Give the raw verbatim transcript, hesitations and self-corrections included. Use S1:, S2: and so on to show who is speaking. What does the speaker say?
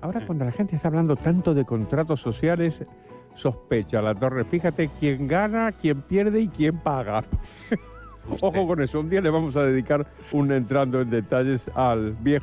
S1: Ahora cuando la gente está hablando tanto de contratos sociales, sospecha la torre. Fíjate quién gana, quién pierde y quién paga. Ojo con eso, un día le vamos a dedicar un entrando en detalles al viejo